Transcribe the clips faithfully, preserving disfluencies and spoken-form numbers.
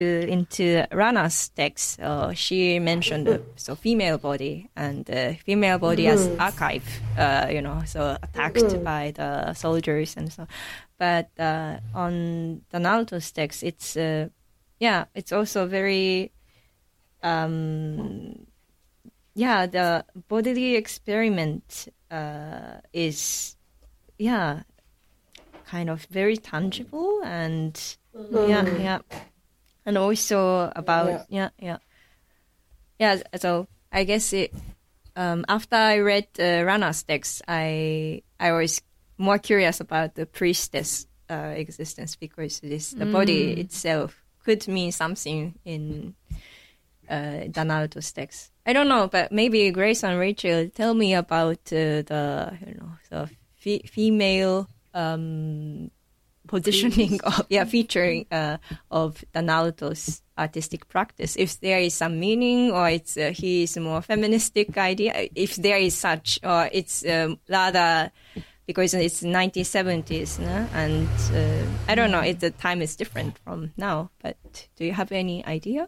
into Rana's text, uh, she mentioned the so female body and the female body as archive, uh, you know, so attacked by the soldiers and so. But uh, on the Naruto's text, it's uh, yeah, it's also very um, yeah, the bodily experiment uh, is yeah, kind of very tangible and yeah, yeah. And also about yeah. yeah, yeah, yeah. So I guess it. Um, after I read uh, Rana's text, I I was more curious about the priestess uh, existence because this the mm. body itself could mean something in uh, the Naruto's text. I don't know, but maybe Grace and Rachel tell me about uh, the you know the fe- female. Um, positioning of yeah featuring uh, of the Naruto's artistic practice, if there is some meaning or it's uh, he is more feministic idea, if there is such, or it's um, rather because it's nineteen seventies, no? And uh, I don't know, it, the time is different from now, but do you have any idea?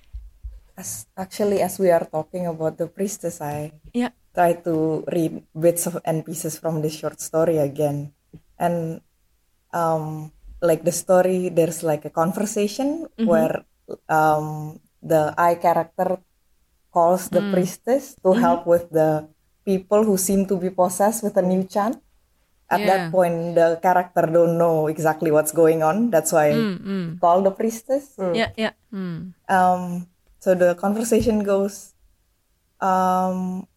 As actually as we are talking about the priestess, I yeah try to read bits of and pieces from this short story again, and Um, like the story, there's like a conversation mm-hmm. where um, the I character calls the mm. priestess to mm-hmm. help with the people who seem to be possessed with a new chant. At yeah. that point, the character don't know exactly what's going on. That's why mm, mm. call the priestess. Mm. Yeah, yeah. Mm. Um, so the conversation goes, um,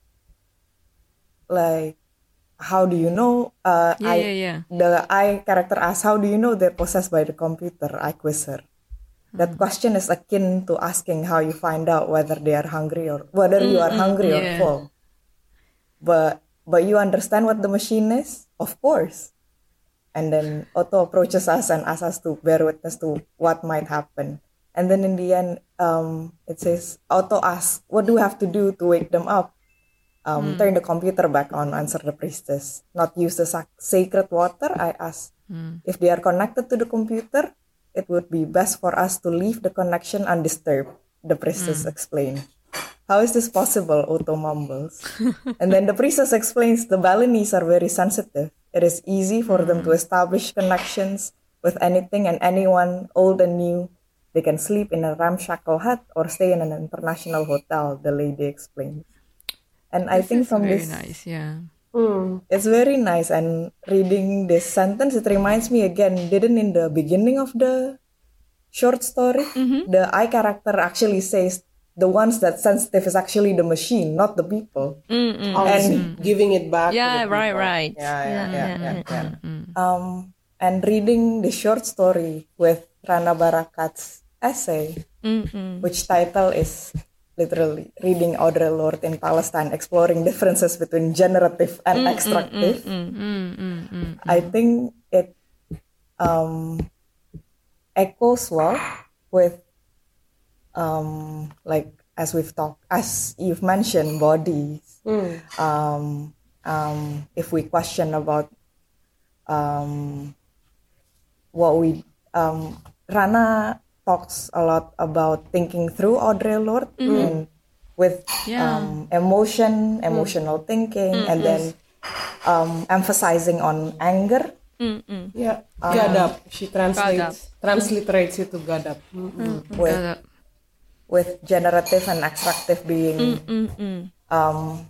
like. How do you know? Uh, yeah, I, yeah, yeah. The I character asks, how do you know they're possessed by the computer? I quiz her. Mm. That question is akin to asking how you find out whether they are hungry or whether mm, you are hungry mm, yeah. or full. But but you understand what the machine is? Of course. And then Otto approaches us and asks us to bear witness to what might happen. And then in the end, um, it says, Otto asks, what do we have to do to wake them up? Um, mm. Turn the computer back on, answer the priestess. Not use the sac- sacred water, I ask. Mm. If they are connected to the computer, it would be best for us to leave the connection undisturbed, the priestess mm. explained. How is this possible, Otto mumbles. And then the priestess explains the Balinese are very sensitive. It is easy for mm. them to establish connections with anything and anyone, old and new. They can sleep in a ramshackle hut or stay in an international hotel, the lady explains. And this I think is from very this, nice, yeah, mm, it's very nice. And reading this sentence, it reminds me again. Didn't in the beginning of the short story, mm-hmm. the I character actually says the ones that sensitive is actually the machine, not the people, mm-hmm. and mm-hmm. giving it back. Yeah, to the right, people. right. Yeah, yeah, yeah, yeah. yeah, yeah. Mm-hmm. Um, and reading the short story with Rana Barakat's essay, mm-hmm. which title is. Literally reading Audre Lorde in Palestine, exploring differences between generative and mm, extractive. Mm, mm, mm, mm, mm, I think it um, echoes well with, um, like as we've talked, as you've mentioned, bodies. Mm. Um, um, if we question about um, what we um, Rana. talks a lot about thinking through Audre Lorde mm-hmm. and with yeah. um, emotion, emotional mm. thinking, mm-hmm. and then um, emphasizing on anger. Mm-hmm. Yeah, um, gadap. She translates transliterates it to gadap. Mm-hmm. Mm-hmm. With gadap. with generative and extractive being mm-hmm. um,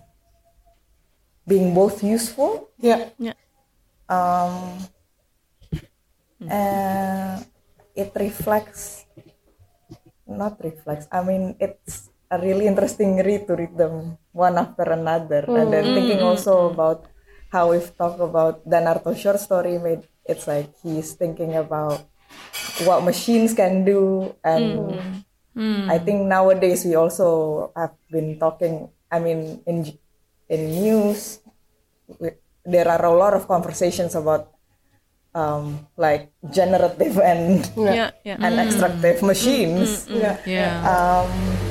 being both useful. Yeah, yeah. Um, mm-hmm. and it reflects. Not reflects. I mean, it's a really interesting read to read them one after another, mm. and then thinking also about how we've talked about the Naruto short story. Made it's like he's thinking about what machines can do, and mm. Mm. I think nowadays we also have been talking. I mean, in in news, we, there are a lot of conversations about. Um, like generative and yeah, yeah. and mm. extractive machines. Mm, mm, mm. Yeah. Um,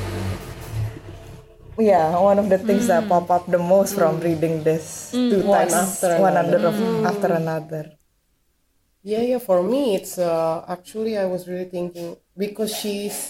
yeah, one of the things mm. that pop up the most mm. from reading this mm. two one texts, after one another. under Mm. after another. Yeah, yeah. For me, it's uh, actually I was really thinking because she's